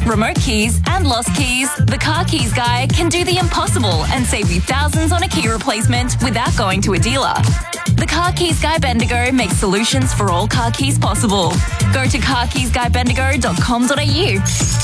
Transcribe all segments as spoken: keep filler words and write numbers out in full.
remote keys and lost keys, the Car Keys guy can do the impossible and save you thousands on a key replacement without going to a dealer. The Car Keys Guy Bendigo makes solutions for all car keys possible. Go to car keys guy bendigo dot com dot a u.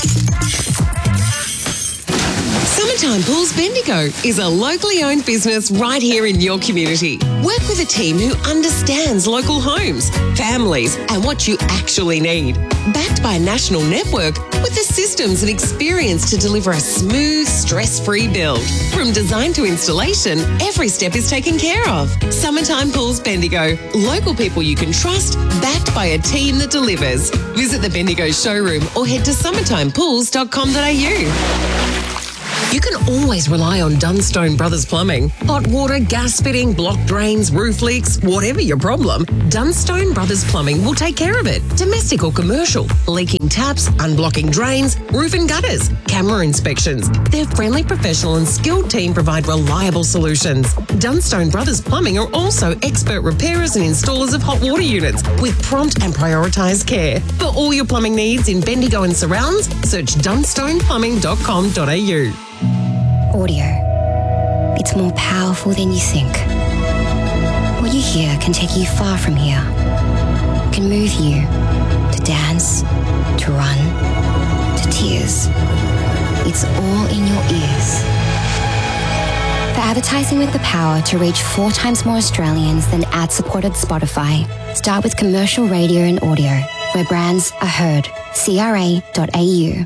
Summertime Pools Bendigo is a locally owned business right here in your community. Work with a team who understands local homes, families, and what you actually need. Backed by a national network with the systems and experience to deliver a smooth, stress-free build. From design to installation, every step is taken care of. Summertime Pools Bendigo. Local people you can trust, backed by a team that delivers. Visit the Bendigo showroom or head to summertime pools dot com dot a u. You can always rely on Dunstone Brothers Plumbing. Hot water, gas fitting, blocked drains, roof leaks, whatever your problem, Dunstone Brothers Plumbing will take care of it. Domestic or commercial, leaking taps, unblocking drains, roof and gutters, camera inspections. Their friendly, professional and skilled team provide reliable solutions. Dunstone Brothers Plumbing are also expert repairers and installers of hot water units with prompt and prioritised care. For all your plumbing needs in Bendigo and surrounds, search dunstone plumbing dot com dot a u. Audio. It's more powerful than you think. What you hear can take you far from here. It can move you to dance, to run, to tears. It's all in your ears. For advertising with the power to reach four times more Australians than ad-supported Spotify, start with commercial radio and audio, where brands are heard. C R A dot A U.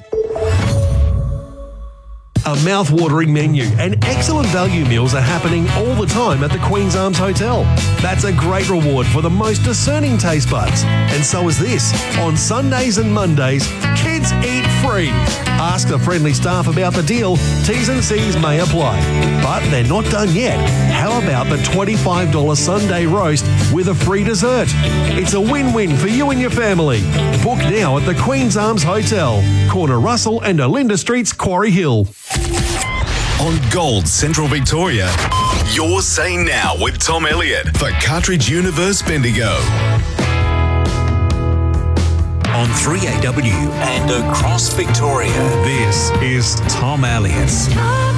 A mouth-watering menu and excellent value meals are happening all the time at the Queen's Arms Hotel. That's a great reward for the most discerning taste buds. And so is this. On Sundays and Mondays, kids eat free. Ask the friendly staff about the deal. T's and C's may apply. But they're not done yet. How about the twenty-five dollars Sunday roast with a free dessert? It's a win-win for you and your family. Book now at the Queen's Arms Hotel, corner Russell and Olinda Streets, Quarry Hill. On Gold Central Victoria, you're Say Now with Tom Elliott for Cartridge Universe Bendigo. On three A W and across Victoria, this is Tom Elliott's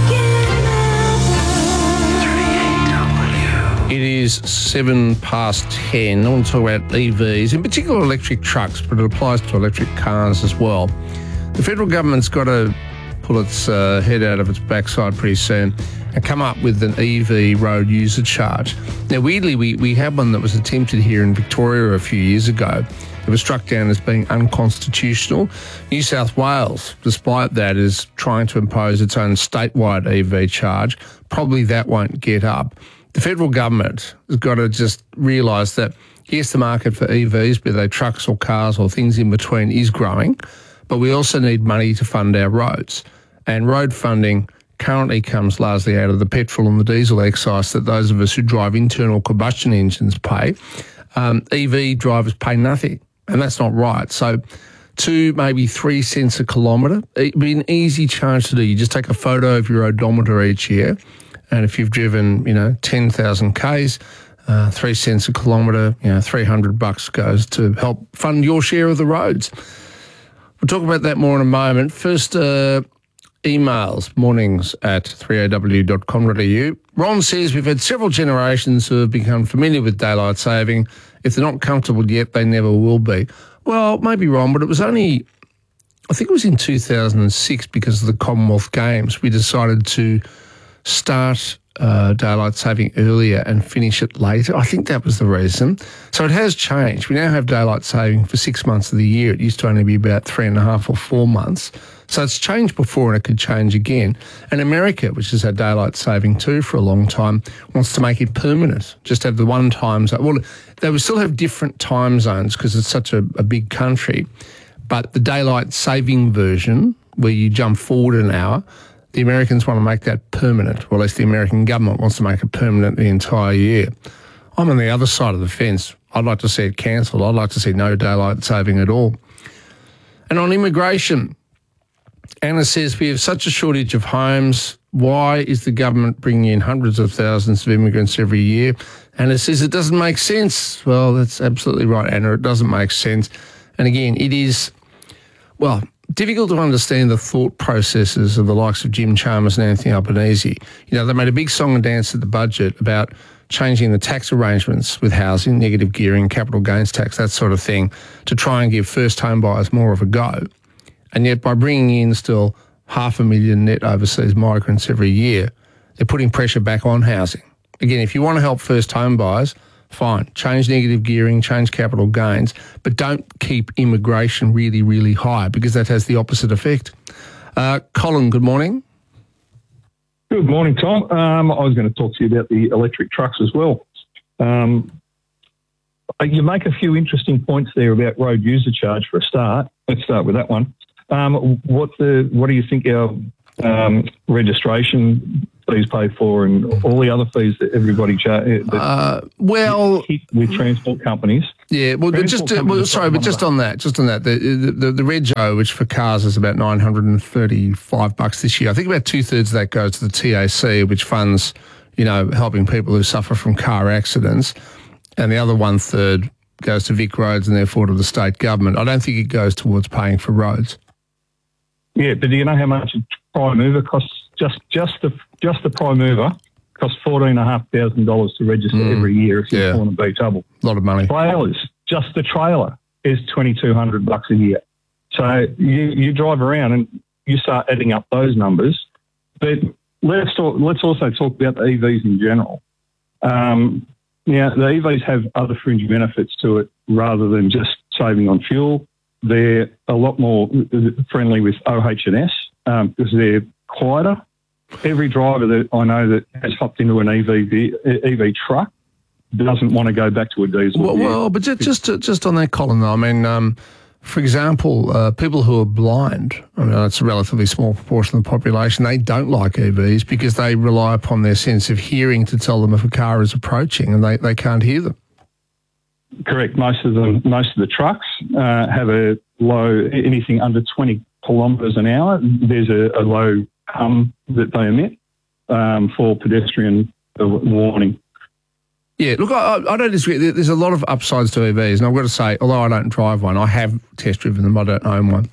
It is seven past ten. I want to talk about E Vs, in particular electric trucks, but it applies to electric cars as well. The federal government's got to pull its uh, head out of its backside pretty soon and come up with an E V road user charge. Now, weirdly, we, we had one that was attempted here in Victoria a few years ago. It was struck down as being unconstitutional. New South Wales, despite that, is trying to impose its own statewide E V charge. Probably that won't get up. The federal government has got to just realise that, yes, the market for E Vs, be they trucks or cars or things in between, is growing, but we also need money to fund our roads. And road funding currently comes largely out of the petrol and the diesel excise that those of us who drive internal combustion engines pay. Um, E V drivers pay nothing, and that's not right. So two, maybe three cents a kilometre, it'd be an easy charge to do. You just take a photo of your odometer each year, and if you've driven, you know, ten thousand kays, uh, three cents a kilometre, you know, three hundred bucks goes to help fund your share of the roads. We'll talk about that more in a moment. First, uh, emails, mornings at three A W dot com dot A U. Ron says we've had several generations who have become familiar with daylight saving. If they're not comfortable yet, they never will be. Well, maybe Ron, but it was only, I think it was in two thousand six, because of the Commonwealth Games, we decided to start uh, daylight saving earlier and finish it later. I think that was the reason. So it has changed. We now have daylight saving for six months of the year. It used to only be about three and a half or four months. So it's changed before and it could change again. And America, which has had daylight saving too for a long time, wants to make it permanent. Just have the one time zone. Well, they will still have different time zones because it's such a, a big country. But the daylight saving version, where you jump forward an hour, the Americans want to make that permanent, or at least the American government wants to make it permanent the entire year. I'm on the other side of the fence. I'd like to see it cancelled. I'd like to see no daylight saving at all. And on immigration, Anna says we have such a shortage of homes. Why is the government bringing in hundreds of thousands of immigrants every year? Anna says it doesn't make sense. Well, that's absolutely right, Anna. It doesn't make sense. And again, it is, well, difficult to understand the thought processes of the likes of Jim Chalmers and Anthony Albanese. You know, they made a big song and dance at the budget about changing the tax arrangements with housing, negative gearing, capital gains tax, that sort of thing, to try and give first home buyers more of a go. And yet by bringing in still half a million net overseas migrants every year, they're putting pressure back on housing. Again, if you want to help first home buyers, fine, change negative gearing, change capital gains, but don't keep immigration really, really high because that has the opposite effect. Uh, Colin, good morning. Good morning, Tom. Um, I was going to talk to you about the electric trucks as well. Um, you make a few interesting points there about road user charge for a start. Let's start with that one. Um, what the what do you think our um, registration fees pay for and all the other fees that everybody charges? Uh, well, with transport companies. Yeah, well, just uh, well, sorry, but just on that, just on that, the the, the Rego, which for cars is about nine hundred and thirty-five bucks this year. I think about two thirds of that goes to the T A C, which funds, you know, helping people who suffer from car accidents, and the other one third goes to Vic Roads and therefore to the state government. I don't think it goes towards paying for roads. Yeah, but do you know how much a prime mover costs? Just just the just the prime mover costs fourteen and a half thousand dollars to register mm, every year if you yeah. want to be double. A lot of money. Trailers, just the trailer is twenty two hundred bucks a year. So you you drive around and you start adding up those numbers. But let's talk, let's also talk about the E Vs in general. Um, now the E Vs have other fringe benefits to it rather than just saving on fuel. They're a lot more friendly with O H and S um, because they're quieter. Every driver that I know that has hopped into an E V E V truck doesn't want to go back to a diesel. Well, well but just just, just on that, Colin, though, I mean, um, for example, uh, people who are blind, I mean, it's a relatively small proportion of the population, they don't like E Vs because they rely upon their sense of hearing to tell them if a car is approaching and they, they can't hear them. Correct. Most of them, most of the trucks uh, have a low, anything under twenty kilometres an hour. There's a, a low hum that they emit um, for pedestrian warning. Yeah, look, I, I don't disagree. There's a lot of upsides to E Vs, and I've got to say, although I don't drive one, I have test driven them. I don't own one.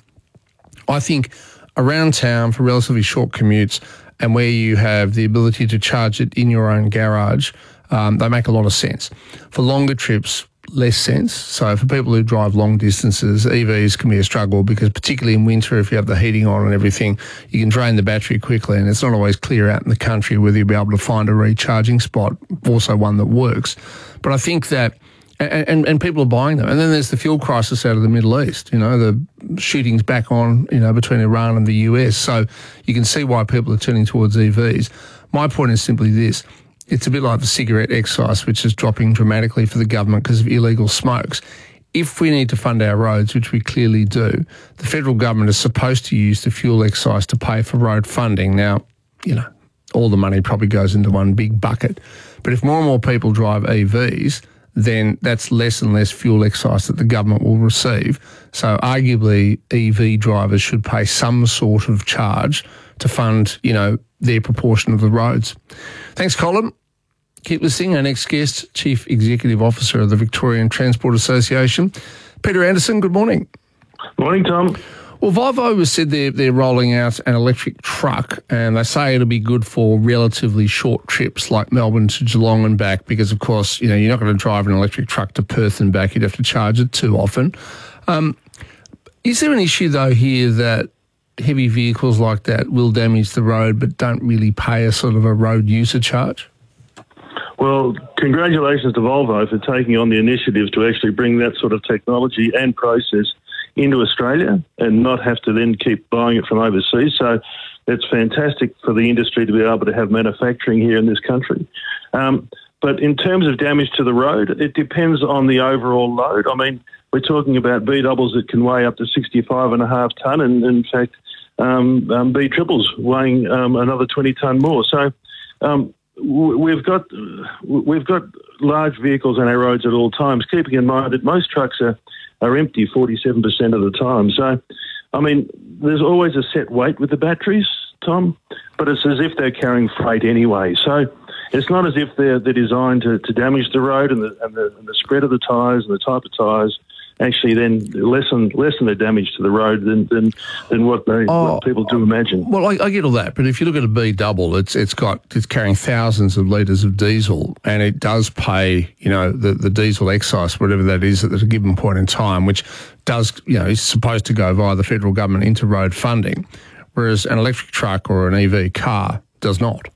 I think around town for relatively short commutes and where you have the ability to charge it in your own garage, um, they make a lot of sense. For longer trips, less sense. So for people who drive long distances, E Vs can be a struggle because particularly in winter, if you have the heating on and everything, you can drain the battery quickly and it's not always clear out in the country whether you'll be able to find a recharging spot, also one that works. But I think that, and, and, and people are buying them. And then there's the fuel crisis out of the Middle East, you know, the shootings back on, you know, between Iran and the U S. So you can see why people are turning towards E Vs. My point is simply this. It's a bit like the cigarette excise, which is dropping dramatically for the government because of illegal smokes. If we need to fund our roads, which we clearly do, the federal government is supposed to use the fuel excise to pay for road funding. Now, you know, all the money probably goes into one big bucket. But if more and more people drive E Vs, then that's less and less fuel excise that the government will receive. So arguably E V drivers should pay some sort of charge to fund, you know, their proportion of the roads. Thanks, Colin. Keep listening. Our next guest, Chief Executive Officer of the Victorian Transport Association, Peter Anderson. Good morning. Morning, Tom. Well, Volvo has said they're, they're rolling out an electric truck and they say it'll be good for relatively short trips like Melbourne to Geelong and back because, of course, you know, you're not going to drive an electric truck to Perth and back. You'd have to charge it too often. Um, is there an issue, though, here that heavy vehicles like that will damage the road but don't really pay a sort of a road user charge? Well, congratulations to Volvo for taking on the initiative to actually bring that sort of technology and process into Australia and not have to then keep buying it from overseas. So it's fantastic for the industry to be able to have manufacturing here in this country. Um, but in terms of damage to the road, it depends on the overall load. I mean, we're talking about B doubles that can weigh up to sixty-five and a half tonne and, in fact, um, um, B triples weighing um, another twenty tonne more. So um, we've got we've got large vehicles on our roads at all times, keeping in mind that most trucks are, are empty forty-seven percent of the time. So, I mean, there's always a set weight with the batteries, Tom, but it's as if they're carrying freight anyway. So it's not as if they're, they're designed to, to damage the road and the, and, the, and the spread of the tyres and the type of tyres actually then lessen lessen the damage to the road than than, than what, they, Oh, what people do imagine. Well, I, I get all that, but if you look at a B double, it's it's got it's carrying thousands of litres of diesel, and it does pay, you know, the, the diesel excise, whatever that is, at a given point in time, which does, you know, is supposed to go via the federal government into road funding, whereas an electric truck or an E V car does not.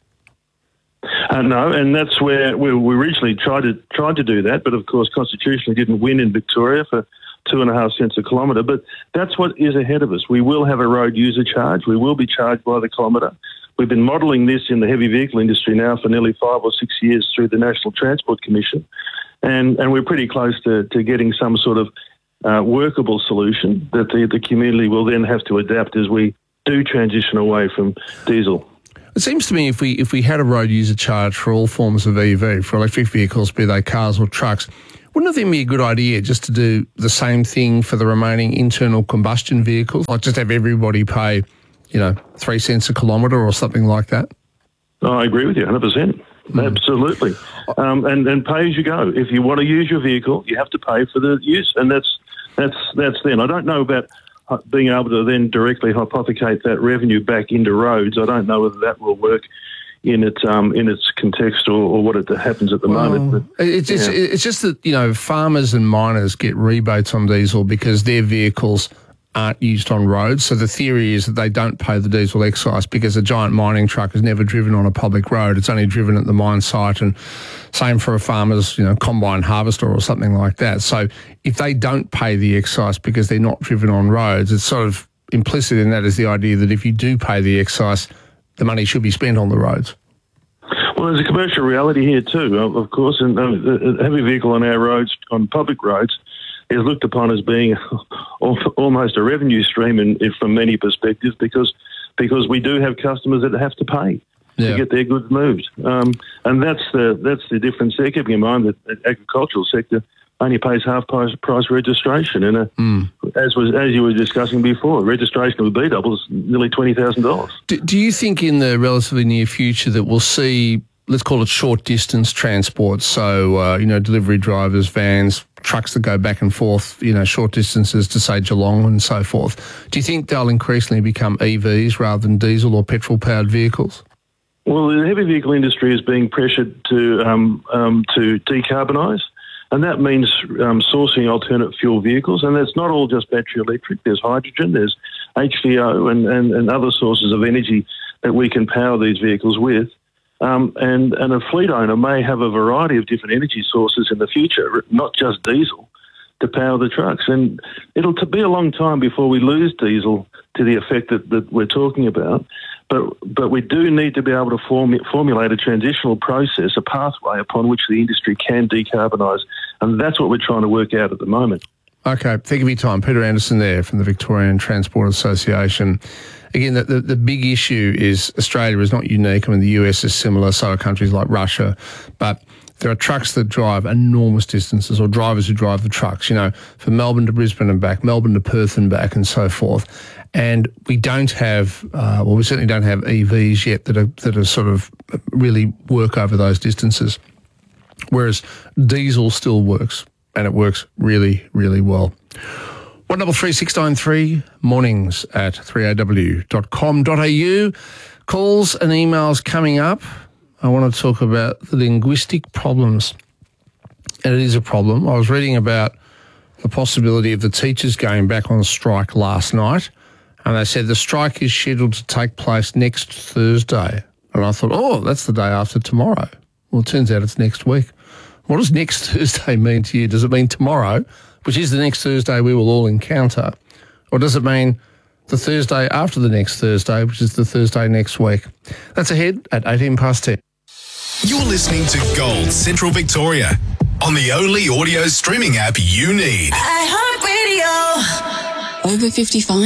Uh, no, and that's where we, we originally tried to tried to do that, but of course constitutionally didn't win in Victoria for two and a half cents a kilometre. But that's what is ahead of us. We will have a road user charge. We will be charged by the kilometre. We've been modelling this in the heavy vehicle industry now for nearly five or six years through the National Transport Commission, and and we're pretty close to, to getting some sort of uh, workable solution that the, the community will then have to adapt as we do transition away from diesel. It seems to me if we if we had a road user charge for all forms of E V, for electric vehicles, be they cars or trucks, wouldn't it be a good idea just to do the same thing for the remaining internal combustion vehicles? Like just have everybody pay, you know, three cents a kilometre or something like that? Oh, I agree with you, one hundred percent. Mm. Absolutely. Um, and, and pay as you go. If you want to use your vehicle, you have to pay for the use, and that's that's that's then. I don't know about being able to then directly hypothecate that revenue back into roads. I don't know whether that will work in its um, in its context or, or what it happens at the well, moment. But, it's, yeah. it's, it's just that, you know, farmers and miners get rebates on diesel because their vehicles aren't used on roads. So the theory is that they don't pay the diesel excise because a giant mining truck is never driven on a public road. It's only driven at the mine site, and same for a farmer's, you know, combine harvester or something like that. So if they don't pay the excise because they're not driven on roads, it's sort of implicit in that is the idea that if you do pay the excise, the money should be spent on the roads. Well, there's a commercial reality here too, of course, and a heavy vehicle on our roads, on public roads, is looked upon as being almost a revenue stream in, from many perspectives because because we do have customers that have to pay yeah. to get their goods moved, um, and that's the that's the difference there. Keeping in mind that the agricultural sector only pays half price, price registration, and a, mm. as was as you were discussing before, registration of a B double is nearly twenty thousand dollars. Do, do you think in the relatively near future that we'll see, let's call it short distance transport, so uh, you know, delivery drivers, vans, trucks that go back and forth, you know, short distances to say Geelong and so forth? Do you think they'll increasingly become E Vs rather than diesel or petrol powered vehicles? Well, the heavy vehicle industry is being pressured to um, um, to decarbonise, and that means um, sourcing alternate fuel vehicles, and that's not all just battery electric. There's hydrogen, there's H V O, and, and, and other sources of energy that we can power these vehicles with. Um, and, and a fleet owner may have a variety of different energy sources in the future, not just diesel, to power the trucks. And it'll be a long time before we lose diesel to the effect that, that we're talking about. But but we do need to be able to form, formulate a transitional process, a pathway upon which the industry can decarbonise. And that's what we're trying to work out at the moment. Okay, thank you for your time. Peter Anderson there from the Victorian Transport Association. Again, the, the, the big issue is Australia is not unique. I mean, the U S is similar, so are countries like Russia. But there are trucks that drive enormous distances, or drivers who drive the trucks, you know, from Melbourne to Brisbane and back, Melbourne to Perth and back, and so forth. And we don't have, uh, well, we certainly don't have E Vs yet that are, that are sort of really work over those distances. Whereas diesel still works, and it works really, really well. one double three six nine three, mornings at three a w dot com dot a u. Calls and emails coming up. I want to talk about the linguistic problems. And it is a problem. I was reading about the possibility of the teachers going back on strike last night, and they said the strike is scheduled to take place next Thursday. And I thought, oh, that's the day after tomorrow. Well, it turns out it's next week. What does next Thursday mean to you? Does it mean tomorrow, which is the next Thursday we will all encounter? Or does it mean the Thursday after the next Thursday, which is the Thursday next week? That's ahead at eighteen past ten. You're listening to Gold Central Victoria on the only audio streaming app you need. iHeartRadio. Over fifty-five?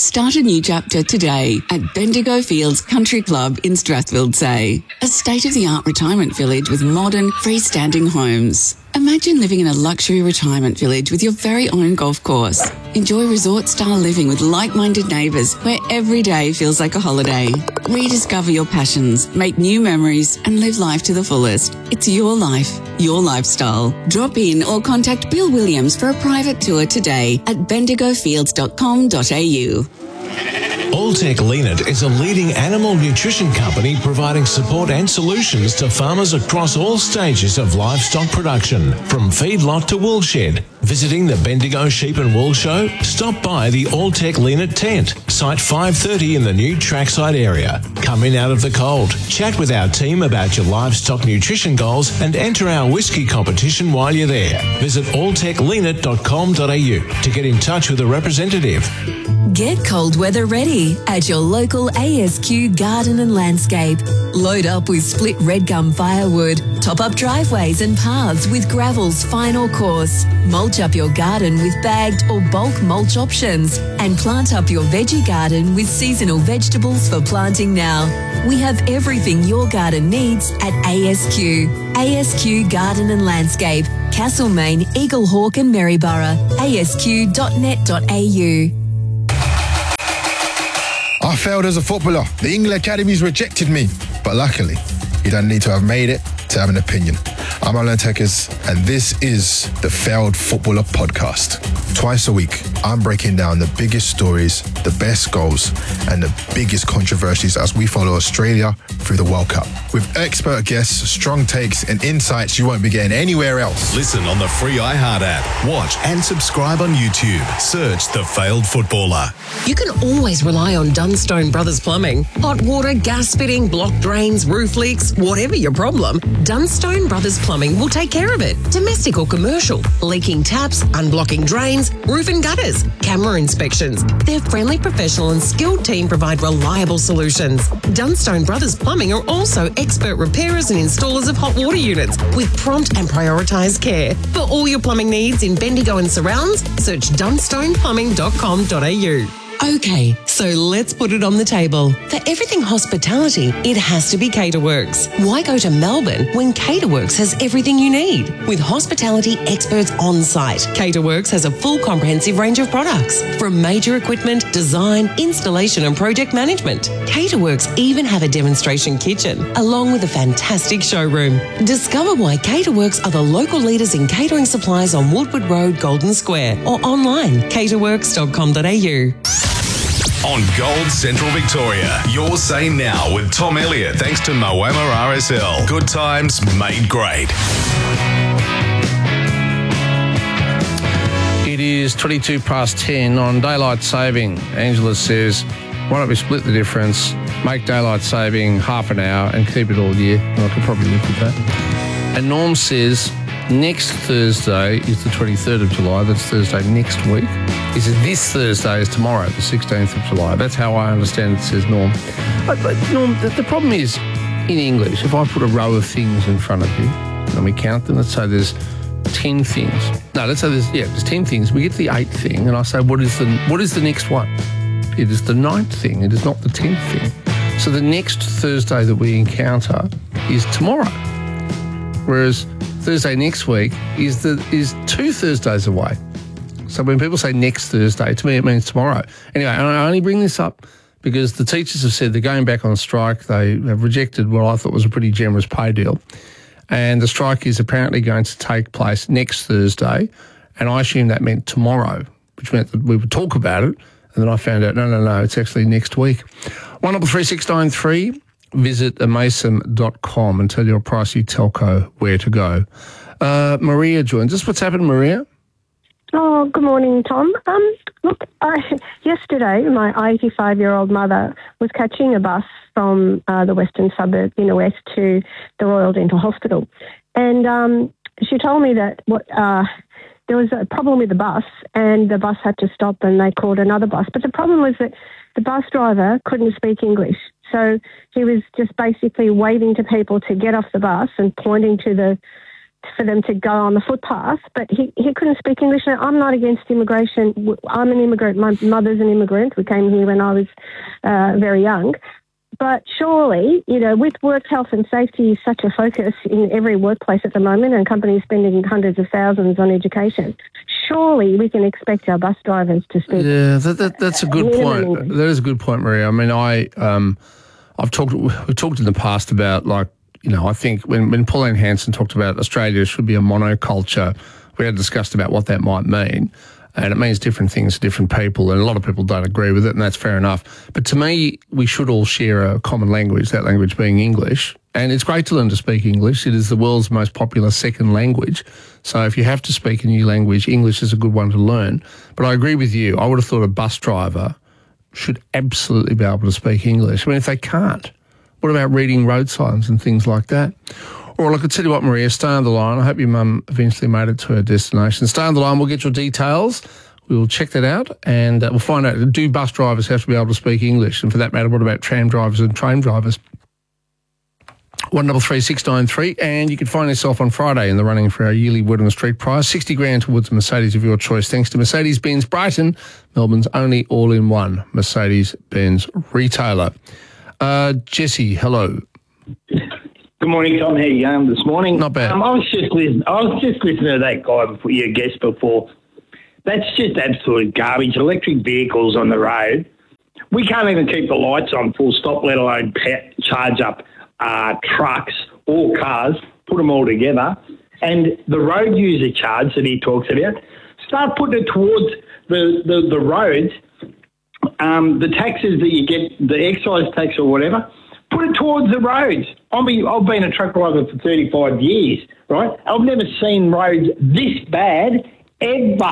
Start a new chapter today at Bendigo Fields Country Club in Strathfield Say, a state-of-the-art retirement village with modern, freestanding homes. Imagine living in a luxury retirement village with your very own golf course. Enjoy resort-style living with like-minded neighbours where every day feels like a holiday. Rediscover your passions, make new memories and live life to the fullest. It's your life, your lifestyle. Drop in or contact Bill Williams for a private tour today at bendigo fields dot com dot a u. Alltech Leanit is a leading animal nutrition company providing support and solutions to farmers across all stages of livestock production, from feedlot to woolshed. Visiting the Bendigo Sheep and Wool Show? Stop by the Alltech Leanit tent, site five thirty in the new trackside area. Come in out of the cold, chat with our team about your livestock nutrition goals and enter our whisky competition while you're there. Visit alltech leanit dot com dot a u to get in touch with a representative. Get cold weather ready at your local A S Q Garden and Landscape. Load up with split red gum firewood, top up driveways and paths with gravel's fine or coarse, mulch up your garden with bagged or bulk mulch options, and plant up your veggie garden with seasonal vegetables for planting now. We have everything your garden needs at A S Q. A S Q Garden and Landscape, Castlemaine, Eaglehawk and Maryborough. A S Q dot net dot a u. I failed as a footballer. The England Academies rejected me. But luckily, you don't need to have made it to have an opinion. I'm Alan Tekers, and this is the Failed Footballer Podcast. Twice a week, I'm breaking down the biggest stories, the best goals, and the biggest controversies as we follow Australia through the World Cup. With expert guests, strong takes, and insights you won't be getting anywhere else. Listen on the free iHeart app. Watch and subscribe on YouTube. Search The Failed Footballer. You can always rely on Dunstone Brothers Plumbing. Hot water, gas fitting, block drains, roof leaks, whatever your problem, Dunstone Brothers Plumbing will take care of it. Domestic or commercial, leaking taps, unblocking drains, roof and gutters, camera inspections. Their friendly, professional and skilled team provide reliable solutions. Dunstone Brothers Plumbing are also expert repairers and installers of hot water units with prompt and prioritised care. For all your plumbing needs in Bendigo and surrounds, search dunstone plumbing dot com dot a u. Okay, so let's put it on the table. For everything hospitality, it has to be Caterworks. Why go to Melbourne when Caterworks has everything you need? With hospitality experts on site, Caterworks has a full comprehensive range of products, from major equipment, design, installation and project management. Caterworks even have a demonstration kitchen, along with a fantastic showroom. Discover why Caterworks are the local leaders in catering supplies on Woodward Road, Golden Square, or online, caterworks dot com dot a u. On Gold Central Victoria, Your Say Now with Tom Elliott, thanks to Moama R S L. Good times made great. It is twenty-two past ten on daylight saving. Angela says, why don't we split the difference, make daylight saving half an hour and keep it all year? Well, I could probably live with that. And Norm says, next Thursday is the twenty-third of July. That's Thursday next week. He said this Thursday is tomorrow, the sixteenth of July. That's how I understand it, says Norm. But, but Norm, the, the problem is, in English, if I put a row of things in front of you and we count them, let's say there's ten things. No, let's say there's, yeah, there's ten things. We get to the eighth thing and I say, what is the what is the next one? It is the ninth thing. It is not the tenth thing. So the next Thursday that we encounter is tomorrow. Whereas Thursday next week is the is two Thursdays away. So when people say next Thursday, to me it means tomorrow. Anyway, I only bring this up because the teachers have said they're going back on strike. They have rejected what I thought was a pretty generous pay deal. And the strike is apparently going to take place next Thursday. And I assume that meant tomorrow, which meant that we would talk about it. And then I found out, no, no, no, it's actually next week. one double three six nine three. Visit amasem dot com and tell your pricey telco where to go. Uh, Maria joins us. What's happened, Maria? Oh, good morning, Tom. Um, look, I, yesterday my eighty-five-year-old mother was catching a bus from uh, the western suburb in the west to the Royal Dental Hospital. And um, she told me that what uh, there was a problem with the bus and the bus had to stop and they called another bus. But the problem was that the bus driver couldn't speak English. So he was just basically waving to people to get off the bus and pointing to the for them to go on the footpath, but he, he couldn't speak English. Now, I'm not against immigration. I'm an immigrant. My mother's an immigrant. We came here when I was uh, very young. But surely, you know, with work health and safety such a focus in every workplace at the moment and companies spending hundreds of thousands on education, surely we can expect our bus drivers to speak. Yeah, that, that, that's a good point. English. That is a good point, Maria. I mean, I, um, I've talked, we've talked in the past about, like, you know, I think when, when Pauline Hanson talked about Australia should be a monoculture, we had discussed about what that might mean. And it means different things to different people, and a lot of people don't agree with it, and that's fair enough. But to me, we should all share a common language, that language being English. And it's great to learn to speak English. It is the world's most popular second language. So if you have to speak a new language, English is a good one to learn. But I agree with you. I would have thought a bus driver should absolutely be able to speak English. I mean, if they can't, what about reading road signs and things like that? Or I could tell you what, Maria, stay on the line. I hope your mum eventually made it to her destination. Stay on the line. We'll get your details. We will check that out, and uh, we'll find out, do bus drivers have to be able to speak English? And for that matter, what about tram drivers and train drivers? one double three six nine three, and you can find yourself on Friday in the running for our yearly Word on the Street prize, sixty grand towards a Mercedes of your choice, thanks to Mercedes-Benz Brighton, Melbourne's only all-in-one Mercedes-Benz retailer. Uh, Jesse, hello. Good morning, Tom. How you going this morning? Not bad. Um, I was just listening. I was just listening to that guy before, your guest before. That's just absolute garbage. Electric vehicles on the road. We can't even keep the lights on full stop, let alone pet, charge up uh, trucks or cars. Put them all together, and the road user charge that he talks about. Start putting it towards the the, the roads. Um, the taxes that you get, the excise tax or whatever. Put it towards the roads. I mean, I've been a truck driver for thirty-five years, right? I've never seen roads this bad ever.